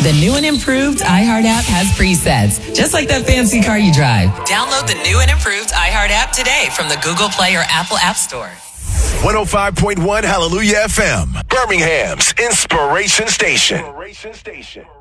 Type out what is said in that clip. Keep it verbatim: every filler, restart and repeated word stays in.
The new and improved iHeart app has presets, just like that fancy car you drive. Download the new and improved iHeart app today from the Google Play or Apple App Store. one oh five point one Hallelujah F M, Birmingham's Inspiration Station. Inspiration Station.